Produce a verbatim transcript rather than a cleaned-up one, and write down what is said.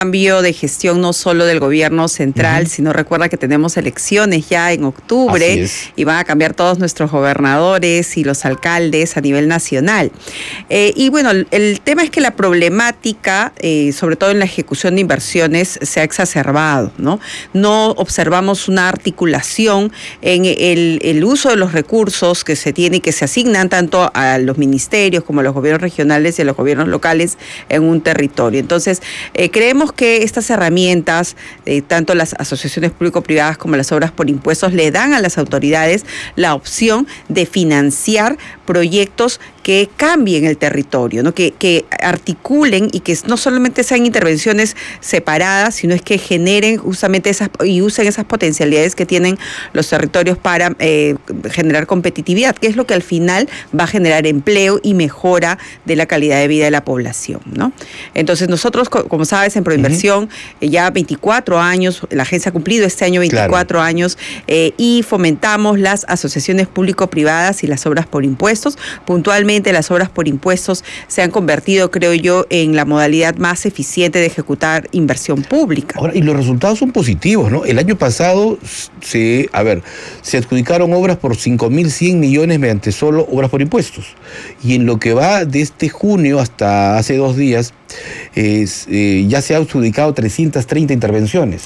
cambio de gestión no solo del gobierno central, uh-huh. sino recuerda que tenemos elecciones ya en octubre y van a cambiar todos nuestros gobernadores y los alcaldes a nivel nacional. Eh, y bueno, el, el tema es que la problemática, eh, sobre todo en la ejecución de inversiones, se ha exacerbado, ¿no? No observamos una articulación en el, el uso de los recursos que se tiene y que se asignan tanto a los ministerios como a los gobiernos regionales y a los gobiernos locales en un territorio. Entonces, eh, creemos que estas herramientas, eh, tanto las asociaciones público-privadas como las obras por impuestos, le dan a las autoridades la opción de financiar proyectos que cambien el territorio, ¿no? que, que articulen y que no solamente sean intervenciones separadas, sino es que generen justamente esas y usen esas potencialidades que tienen los territorios para eh, generar competitividad, que es lo que al final va a generar empleo y mejora de la calidad de vida de la población, ¿no? Entonces nosotros, como sabes, en Proinversión, uh-huh. ya veinticuatro años, la agencia ha cumplido este año veinticuatro claro. años eh, y fomentamos las asociaciones público-privadas y las obras por impuestos. Puntualmente las obras por impuestos se han convertido, creo yo, en la modalidad más eficiente de ejecutar inversión pública. Ahora, y los resultados son positivos, ¿no? El año pasado se, a ver, se adjudicaron obras por cinco mil cien millones mediante solo obras por impuestos. Y en lo que va de este junio hasta hace dos días, es, eh, ya se ha adjudicado trescientas treinta intervenciones.